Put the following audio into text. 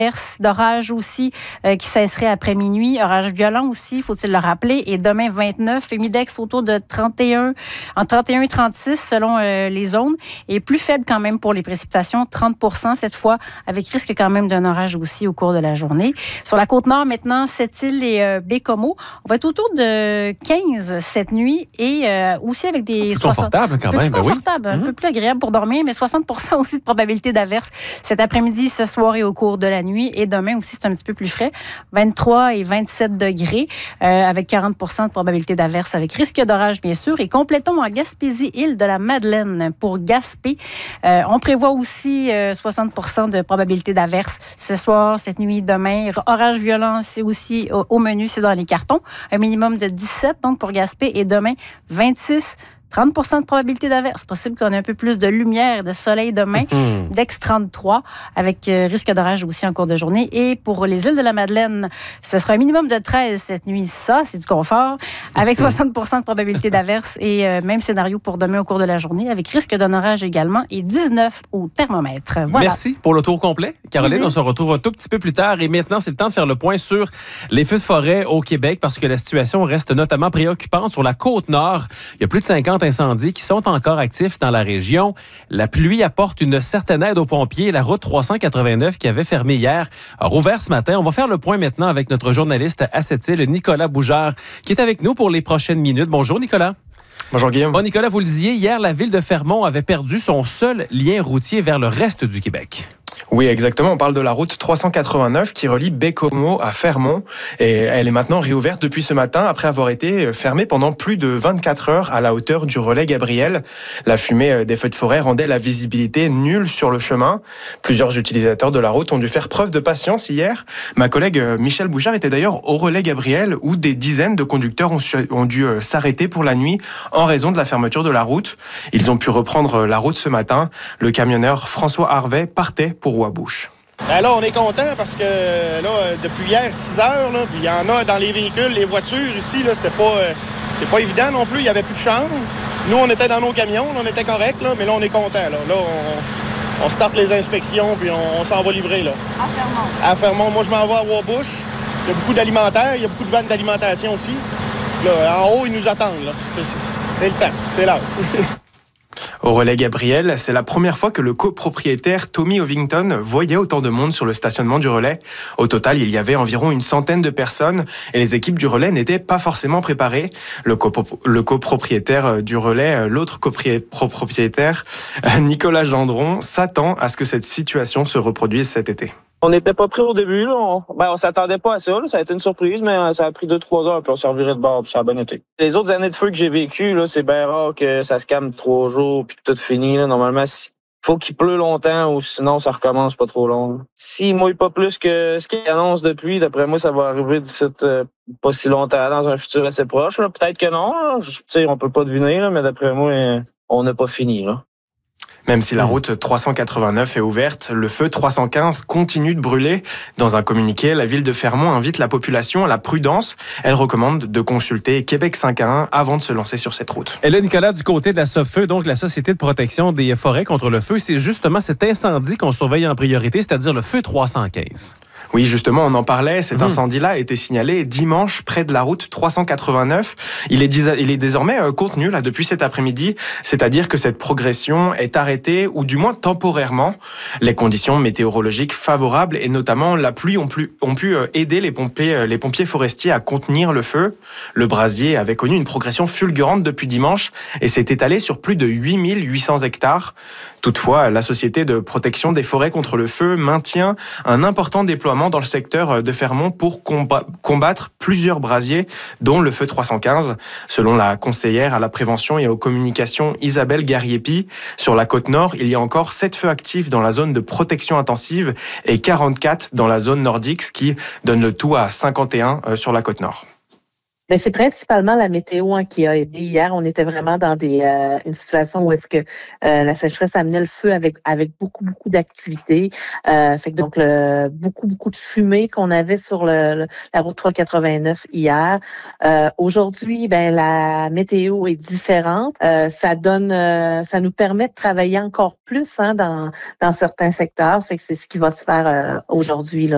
d'orage aussi qui cesserait après minuit. Orage violent aussi, faut-il le rappeler. Et demain, 29, humidex autour de 31, entre 31 et 36 selon les zones. Et plus faible quand même pour les précipitations, 30% cette fois, avec risque quand même d'un orage aussi au cours de la journée. Sur la Côte-Nord, maintenant, Sept-Îles et Baie-Comeau, on va être autour de 15 cette nuit et aussi avec des... Plus confortable quand même, plus confortable, un peu plus agréable pour dormir, mais 60% aussi de probabilité d'averse cet après-midi, ce soir et au cours de la nuit. Et demain aussi, c'est un petit peu plus frais, 23 et 27 degrés, avec 40% de probabilité d'averse, avec risque d'orage, bien sûr. Et complétons en Gaspésie, île de la Madeleine pour Gaspé. On prévoit aussi 60% de probabilité d'averse ce soir, cette nuit, demain. Orage violent, c'est aussi au menu, c'est dans les cartons. Un minimum de 17, donc, pour Gaspé. Et demain, 26 30% de probabilité d'averse. C'est possible qu'on ait un peu plus de lumière et de soleil demain, d'ex 33, avec risque d'orage aussi en cours de journée. Et pour les îles de la Madeleine, ce sera un minimum de 13 cette nuit. Ça, c'est du confort, avec 60% de probabilité d'averse et même scénario pour demain au cours de la journée, avec risque d'un orage également et 19 au thermomètre. Voilà. Merci pour le tour complet. Caroline, on se retrouve un tout petit peu plus tard. Et maintenant, c'est le temps de faire le point sur les feux de forêt au Québec parce que la situation reste notamment préoccupante sur la Côte-Nord. Il y a plus de 50 incendies qui sont encore actifs dans la région. La pluie apporte une certaine aide aux pompiers. La route 389 qui avait fermé hier a rouvert ce matin. On va faire le point maintenant avec notre journaliste à Sept-Îles, Nicolas Bougère, qui est avec nous pour les prochaines minutes. Bonjour, Nicolas. Bonjour, Guillaume. Bon, Nicolas, vous le disiez, hier, la ville de Fermont avait perdu son seul lien routier vers le reste du Québec. Oui, exactement. On parle de la route 389 qui relie Baie-Comeau à Fermont. Et elle est maintenant réouverte depuis ce matin après avoir été fermée pendant plus de 24 heures à la hauteur du relais Gabriel. La fumée des feux de forêt rendait la visibilité nulle sur le chemin. Plusieurs utilisateurs de la route ont dû faire preuve de patience hier. Ma collègue Michel Bouchard était d'ailleurs au relais Gabriel où des dizaines de conducteurs ont dû s'arrêter pour la nuit en raison de la fermeture de la route. Ils ont pu reprendre la route ce matin. Le camionneur François Harvet partait pour Ouabouche. Ben là, on est content parce que là, depuis hier, 6 heures, là, il y en a dans les véhicules, les voitures ici, là, c'est pas évident non plus, il n'y avait plus de chambre. Nous, on était dans nos camions, on était corrects, là, mais là, on est content. Là, on starte les inspections, puis on s'en va livrer. Là. À Fermont. À Fermont. Moi, je m'en vais à Ouabouche. Il y a beaucoup d'alimentaire, il y a beaucoup de vannes d'alimentation aussi. Là, en haut, ils nous attendent. Là. C'est le temps, c'est l'heure. Au relais Gabriel, c'est la première fois que le copropriétaire Tommy Ovington voyait autant de monde sur le stationnement du relais. Au total, il y avait environ une centaine de personnes et les équipes du relais n'étaient pas forcément préparées. Le copropriétaire du relais, l'autre copropriétaire, Nicolas Gendron, s'attend à ce que cette situation se reproduise cet été. On n'était pas prêts au début, là. On s'attendait pas à ça, là. Ça a été une surprise, mais ça a pris 2-3 heures, puis on s'est reviré de bord, puis ça a bien été. Les autres années de feu que j'ai vécues, là, c'est bien rare que ça se calme 3 jours, puis que tout finit, là. Normalement, faut qu'il pleut longtemps, ou sinon, ça recommence pas trop long. S'il mouille pas plus que ce qu'il annonce de pluie, d'après moi, ça va arriver d'ici pas si longtemps, dans un futur assez proche, là. Peut-être que non, là. On peut pas deviner, là, mais d'après moi, on n'a pas fini, là. Même si la route 389 est ouverte, le feu 315 continue de brûler. Dans un communiqué, la ville de Fermont invite la population à la prudence. Elle recommande de consulter Québec 511 avant de se lancer sur cette route. Et là, Nicolas, du côté de la SOFEU, donc la Société de protection des forêts contre le feu, c'est justement cet incendie qu'on surveille en priorité, c'est-à-dire le feu 315. Oui, justement, on en parlait. Cet incendie-là a été signalé dimanche près de la route 389. Il est désormais contenu là depuis cet après-midi, c'est-à-dire que cette progression est arrêtée ou du moins temporairement. Les conditions météorologiques favorables et notamment la pluie ont pu aider les pompiers forestiers à contenir le feu. Le brasier avait connu une progression fulgurante depuis dimanche et s'est étalé sur plus de 8800 hectares. Toutefois, la Société de protection des forêts contre le feu maintient un important déploiement dans le secteur de Fermont pour combattre plusieurs brasiers, dont le feu 315. Selon la conseillère à la prévention et aux communications Isabelle Gariepi, sur la Côte-Nord, il y a encore 7 feux actifs dans la zone de protection intensive et 44 dans la zone nordique, ce qui donne le tout à 51 sur la Côte-Nord. Mais c'est principalement la météo qui a aidé. Hier, on était vraiment dans une situation où est-ce que la sécheresse amenait le feu avec beaucoup d'activités. Fait que donc beaucoup de fumée qu'on avait sur la route 389 hier. Aujourd'hui, la météo est différente. Ça nous permet de travailler encore plus dans certains secteurs. Fait que c'est ce qui va se faire aujourd'hui là.